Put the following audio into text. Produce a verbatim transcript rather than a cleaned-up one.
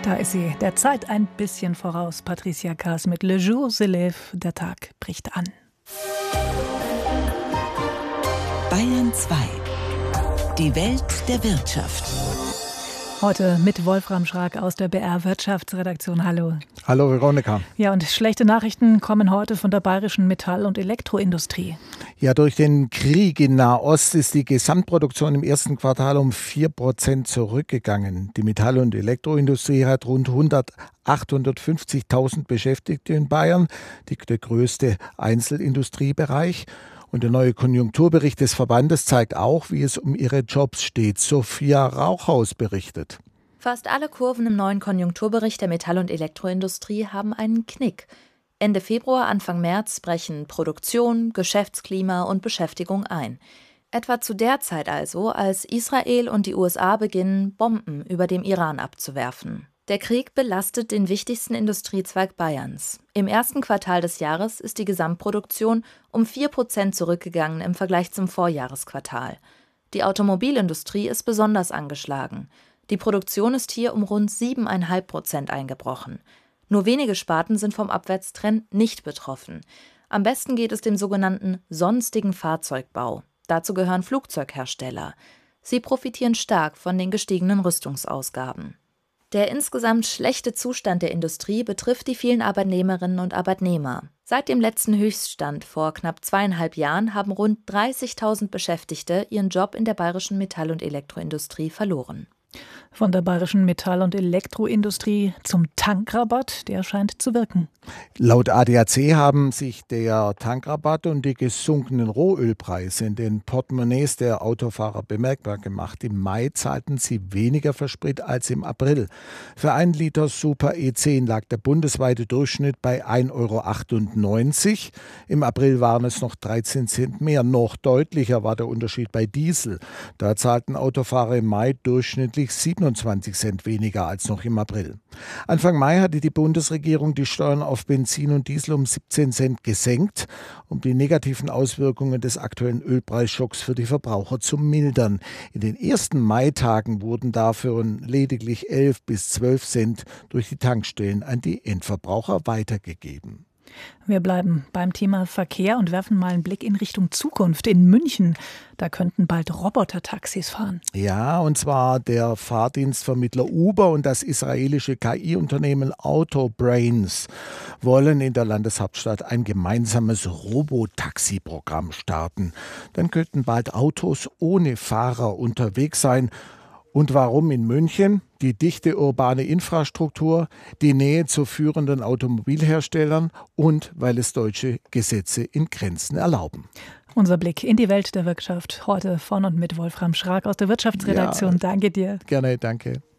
Da ist sie, der Zeit ein bisschen voraus. Patricia Kaas mit Le Jour se lève, der Tag bricht an. Bayern zwei. Die Welt der Wirtschaft. Heute mit Wolfram Schrag aus der B R Wirtschaftsredaktion. Hallo. Hallo Veronika. Ja, und schlechte Nachrichten kommen heute von der bayerischen Metall- und Elektroindustrie. Ja, durch den Krieg in Nahost ist die Gesamtproduktion im ersten Quartal um vier Prozent zurückgegangen. Die Metall- und Elektroindustrie hat rund achthundertfünfzigtausend Beschäftigte in Bayern, die, der größte Einzelindustriebereich. Und der neue Konjunkturbericht des Verbandes zeigt auch, wie es um ihre Jobs steht. Sophia Rauchhaus berichtet. Fast alle Kurven im neuen Konjunkturbericht der Metall- und Elektroindustrie haben einen Knick. Ende Februar, Anfang März brechen Produktion, Geschäftsklima und Beschäftigung ein. Etwa zu der Zeit also, als Israel und die U S A beginnen, Bomben über dem Iran abzuwerfen. Der Krieg belastet den wichtigsten Industriezweig Bayerns. Im ersten Quartal des Jahres ist die Gesamtproduktion um vier Prozent zurückgegangen im Vergleich zum Vorjahresquartal. Die Automobilindustrie ist besonders angeschlagen. Die Produktion ist hier um rund sieben Komma fünf Prozent eingebrochen. Nur wenige Sparten sind vom Abwärtstrend nicht betroffen. Am besten geht es dem sogenannten sonstigen Fahrzeugbau. Dazu gehören Flugzeughersteller. Sie profitieren stark von den gestiegenen Rüstungsausgaben. Der insgesamt schlechte Zustand der Industrie betrifft die vielen Arbeitnehmerinnen und Arbeitnehmer. Seit dem letzten Höchststand vor knapp zweieinhalb Jahren haben rund dreißigtausend Beschäftigte ihren Job in der bayerischen Metall- und Elektroindustrie verloren. Von der bayerischen Metall- und Elektroindustrie zum Tankrabatt, der scheint zu wirken. Laut A D A C haben sich der Tankrabatt und die gesunkenen Rohölpreise in den Portemonnaies der Autofahrer bemerkbar gemacht. Im Mai zahlten sie weniger für Sprit als im April. Für einen Liter Super E zehn lag der bundesweite Durchschnitt bei ein Euro achtundneunzig. Im April waren es noch dreizehn Cent mehr. Noch deutlicher war der Unterschied bei Diesel. Da zahlten Autofahrer im Mai durchschnittlich siebenundzwanzig Cent weniger als noch im April. Anfang Mai hatte die Bundesregierung die Steuern auf Benzin und Diesel um siebzehn Cent gesenkt, um die negativen Auswirkungen des aktuellen Ölpreisschocks für die Verbraucher zu mildern. In den ersten Maitagen wurden dafür lediglich elf bis zwölf Cent durch die Tankstellen an die Endverbraucher weitergegeben. Wir bleiben beim Thema Verkehr und werfen mal einen Blick in Richtung Zukunft. In München, da könnten bald Robotertaxis fahren. Ja, und zwar der Fahrdienstvermittler Uber und das israelische K I-Unternehmen Autobrains wollen in der Landeshauptstadt ein gemeinsames Robotaxi-Programm starten. Dann könnten bald Autos ohne Fahrer unterwegs sein. Und warum in München? Die dichte urbane Infrastruktur, die Nähe zu führenden Automobilherstellern und weil es deutsche Gesetze in Grenzen erlauben. Unser Blick in die Welt der Wirtschaft. Heute von und mit Wolfram Schrag aus der Wirtschaftsredaktion. Ja, danke dir. Gerne, danke.